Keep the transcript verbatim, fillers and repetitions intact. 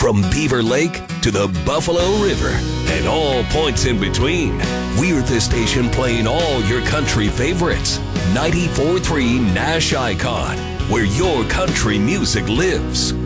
From Beaver Lake to the Buffalo River and all points in between, we're the station playing all your country favorites. ninety-four point three Nash Icon, where your country music lives.